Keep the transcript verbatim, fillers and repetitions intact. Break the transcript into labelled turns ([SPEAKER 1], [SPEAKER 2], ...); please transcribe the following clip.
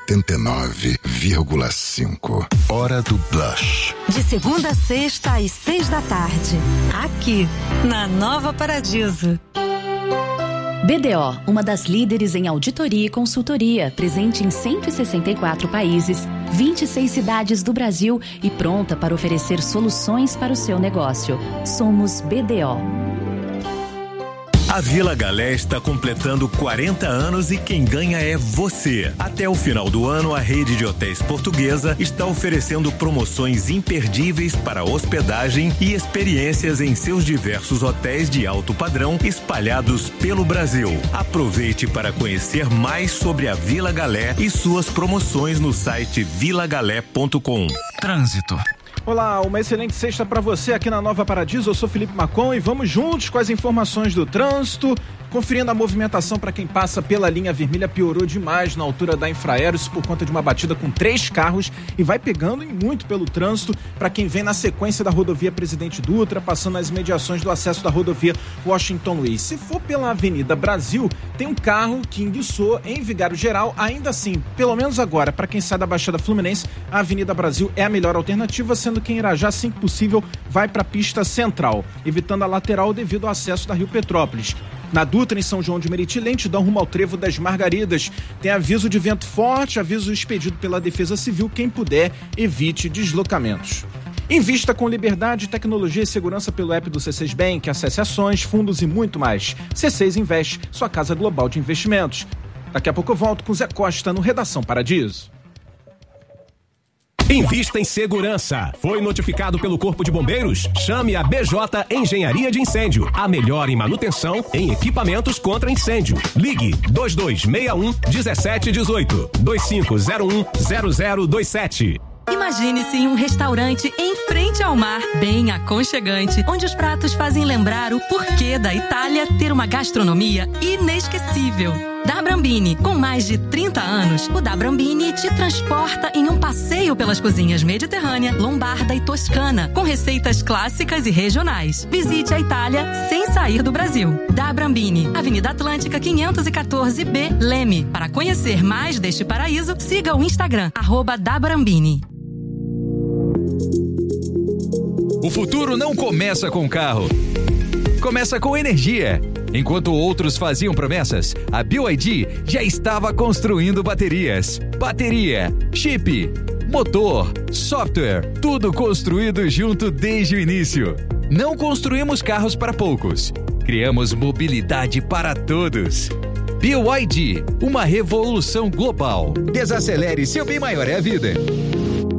[SPEAKER 1] oitenta e nove vírgula cinco. Hora do Blush.
[SPEAKER 2] De segunda a sexta às seis da tarde. Aqui, na Nova Paradiso.
[SPEAKER 3] B D O, uma das líderes em auditoria e consultoria, presente em cento e sessenta e quatro países, vinte e seis cidades do Brasil e pronta para oferecer soluções para o seu negócio. Somos B D O.
[SPEAKER 4] A Vila Galé está completando quarenta anos e quem ganha é você. Até o final do ano, a rede de hotéis Portuguesa está oferecendo promoções imperdíveis para hospedagem e experiências em seus diversos hotéis de alto padrão espalhados pelo Brasil. Aproveite para conhecer mais sobre a Vila Galé e suas promoções no site vila galé ponto com.
[SPEAKER 5] Trânsito.
[SPEAKER 6] Olá, uma excelente sexta para você aqui na Nova Paradiso. Eu sou Felipe Macon e vamos juntos com as informações do trânsito. Conferindo a movimentação para quem passa pela linha vermelha, piorou demais na altura da Infraero, isso por conta de uma batida com três carros e vai pegando em muito pelo trânsito para quem vem na sequência da rodovia Presidente Dutra, passando nas imediações do acesso da rodovia Washington Luiz. Se for pela Avenida Brasil, tem um carro que enguiçou em Vigário Geral, ainda assim, pelo menos agora, para quem sai da Baixada Fluminense, a Avenida Brasil é a melhor alternativa, sendo que em Irajá, assim que possível, vai para a pista central, evitando a lateral devido ao acesso da Rio Petrópolis. Na Dutra, em São João de Meriti, lentidão rumo ao Trevo das Margaridas. Tem aviso de vento forte, aviso expedido pela Defesa Civil. Quem puder, evite deslocamentos. Invista com liberdade, tecnologia e segurança pelo app do C seis Bank. Acesse ações, fundos e muito mais. C seis Investe, sua casa global de investimentos. Daqui a pouco eu volto com Zé Costa no Redação Paradiso.
[SPEAKER 7] Invista em segurança. Foi notificado pelo Corpo de Bombeiros? Chame a B J Engenharia de Incêndio. A melhor em manutenção em equipamentos contra incêndio. Ligue dois dois seis um, um sete um oito, dois cinco zero um, zero zero dois sete.
[SPEAKER 2] Imagine-se em um restaurante em frente ao mar, bem aconchegante, onde os pratos fazem lembrar o porquê da Itália ter uma gastronomia inesquecível. Da Brambini, com mais de trinta anos, o Da Brambini te transporta em um passeio pelas cozinhas mediterrânea, lombarda e toscana, com receitas clássicas e regionais. Visite a Itália sem sair do Brasil. Da Brambini, Avenida Atlântica quinhentos e quatorze B, Leme. Para conhecer mais deste paraíso, siga o Instagram, arroba Da Brambini.
[SPEAKER 5] O futuro não começa com carro. Começa com energia. Enquanto outros faziam promessas, a B Y D já estava construindo baterias. Bateria, chip, motor, software, tudo construído junto desde o início. Não construímos carros para poucos. Criamos mobilidade para todos. B Y D, uma revolução global. Desacelere, seu bem maior é a vida.